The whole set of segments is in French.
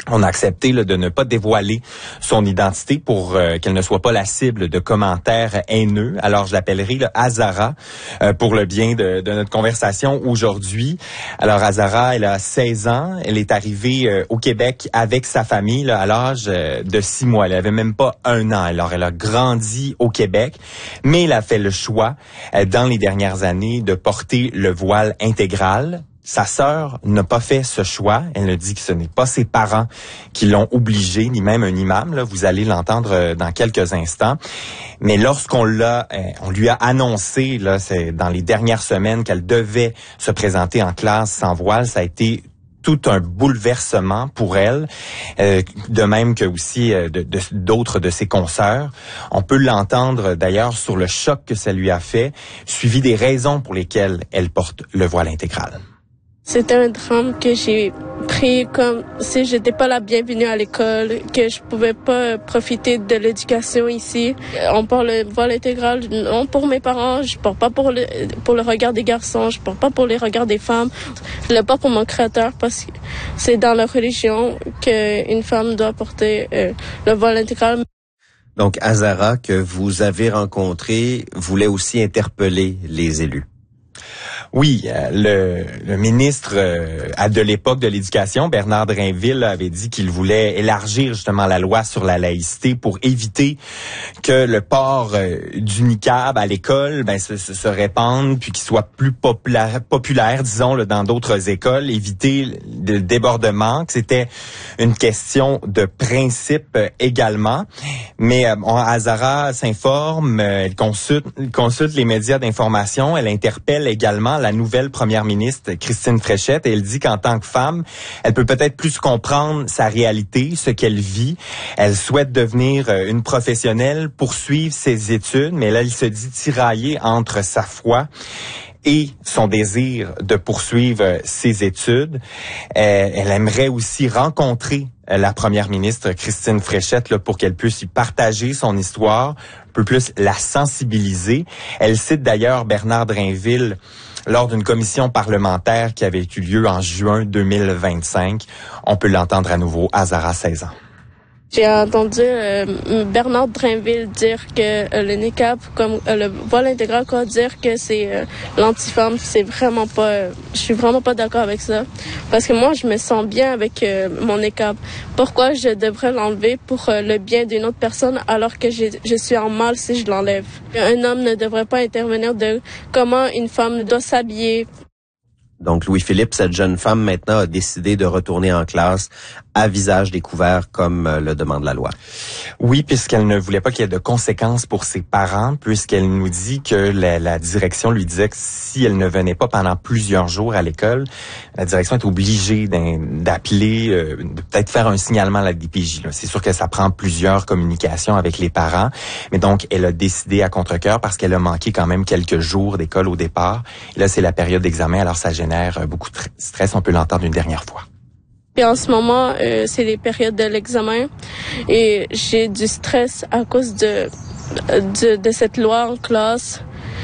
On a accepté de ne pas dévoiler son identité pour qu'elle ne soit pas la cible de commentaires haineux. Alors, je l'appellerai Azara pour le bien de notre conversation aujourd'hui. Alors, Azara, elle a 16 ans. Elle est arrivée au Québec avec sa famille à l'âge de 6 mois. Elle avait même pas 1 an. Alors, elle a grandi au Québec, mais elle a fait le choix dans les dernières années de porter le voile intégral. Sa sœur n'a pas fait ce choix. Elle ne dit que ce n'est pas ses parents qui l'ont obligée, ni même un imam. Là, vous allez l'entendre dans quelques instants. Mais lorsqu'on on lui a annoncé, c'est dans les dernières semaines, qu'elle devait se présenter en classe sans voile, ça a été tout un bouleversement pour elle, de même que aussi d'autres de ses consoeurs. On peut l'entendre d'ailleurs sur le choc que ça lui a fait, suivi des raisons pour lesquelles elle porte le voile intégral. C'était un drame que j'ai pris comme si j'étais pas la bienvenue à l'école, que je pouvais pas profiter de l'éducation ici. On porte le voile intégral, non pour mes parents, je porte pas pour le regard des garçons, je porte pas pour les regards des femmes. Je le porte pour mon créateur parce que c'est dans la religion qu'une femme doit porter le voile intégral. Donc, Azara, que vous avez rencontré, voulait aussi interpeller les élus. Oui, le ministre de l'époque de l'Éducation, Bernard Drainville, avait dit qu'il voulait élargir justement la loi sur la laïcité pour éviter que le port du niqab à l'école se répande puis qu'il soit plus populaire, disons, dans d'autres écoles, éviter le débordement, que c'était une question de principe également. Mais Azara s'informe, elle consulte les médias d'information, elle interpelle également la nouvelle première ministre Christine Fréchette et elle dit qu'en tant que femme, elle peut peut-être plus comprendre sa réalité, ce qu'elle vit. Elle souhaite devenir une professionnelle, poursuivre ses études, mais là, elle se dit tiraillée entre sa foi et son désir de poursuivre ses études. Elle aimerait aussi rencontrer la première ministre Christine Fréchette pour qu'elle puisse y partager son histoire, un peu plus la sensibiliser. Elle cite d'ailleurs Bernard Drainville lors d'une commission parlementaire qui avait eu lieu en juin 2025. On peut l'entendre à nouveau, Azara, 16 ans. J'ai entendu Bernard Drainville dire que le niqab, comme le voile intégral, dire que c'est l'anti-femme, c'est vraiment pas. Je suis vraiment pas d'accord avec ça, parce que moi je me sens bien avec mon niqab. Pourquoi je devrais l'enlever pour le bien d'une autre personne alors que je suis en mal si je l'enlève? Un homme ne devrait pas intervenir de comment une femme doit s'habiller. Donc, Louis-Philippe, cette jeune femme, maintenant, a décidé de retourner en classe à visage découvert, comme le demande la loi. Oui, puisqu'elle ne voulait pas qu'il y ait de conséquences pour ses parents, puisqu'elle nous dit que la direction lui disait que si elle ne venait pas pendant plusieurs jours à l'école, la direction est obligée d'appeler, de peut-être faire un signalement à la DPJ. C'est sûr que ça prend plusieurs communications avec les parents, mais donc elle a décidé à contre-cœur parce qu'elle a manqué quand même quelques jours d'école au départ. Et là, c'est la période d'examen, alors ça génère beaucoup de stress. On peut l'entendre une dernière fois. Puis en ce moment, c'est les périodes de l'examen et j'ai du stress à cause de cette loi en classe.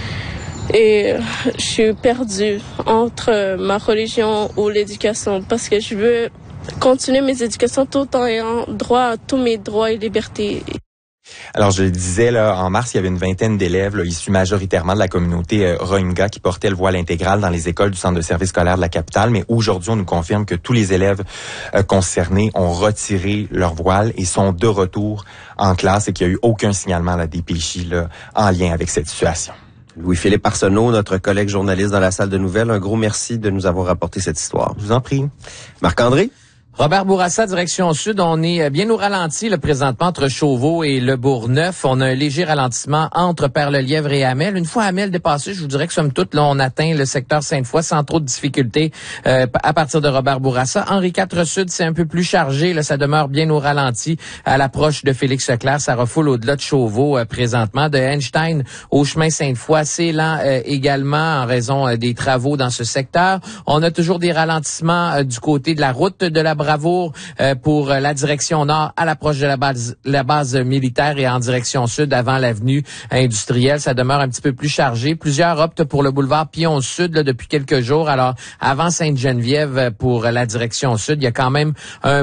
Et je suis perdue entre ma religion ou l'éducation parce que je veux continuer mes éducations tout en ayant droit à tous mes droits et libertés. Alors, je le disais, en mars, il y avait une vingtaine d'élèves issus majoritairement de la communauté Rohingya qui portaient le voile intégral dans les écoles du centre de service scolaire de la capitale. Mais aujourd'hui, on nous confirme que tous les élèves concernés ont retiré leur voile et sont de retour en classe et qu'il n'y a eu aucun signalement à la DPJ en lien avec cette situation. Louis-Philippe Arsenault, notre collègue journaliste dans la salle de nouvelles, un gros merci de nous avoir rapporté cette histoire. Je vous en prie. Marc-André? Robert Bourassa, direction sud, on est bien au ralenti présentement entre Chauveau et Le Bourgneuf. On a un léger ralentissement entre Père-le-Lièvre et Hamel. Une fois Hamel dépassé, je vous dirais que somme toute, là, on atteint le secteur Sainte-Foy sans trop de difficultés à partir de Robert Bourassa. Henri IV Sud, c'est un peu plus chargé. Là, ça demeure bien au ralenti à l'approche de Félix-Leclerc. Ça refoule au-delà de Chauveau présentement. De Einstein au chemin Sainte-Foy, c'est lent également en raison des travaux dans ce secteur. On a toujours des ralentissements du côté de la route de la Bravoure pour la direction nord à l'approche de la base militaire et en direction sud avant l'avenue industrielle. Ça demeure un petit peu plus chargé. Plusieurs optent pour le boulevard Pion Sud depuis quelques jours. Alors, avant Sainte-Geneviève pour la direction sud, il y a quand même un